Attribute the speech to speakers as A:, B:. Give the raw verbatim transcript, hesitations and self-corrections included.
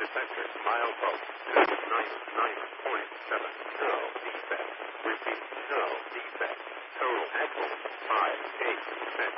A: sector. Milepost two nine nine point seven. No defect. Repeat, no defect. Total axle five eight six.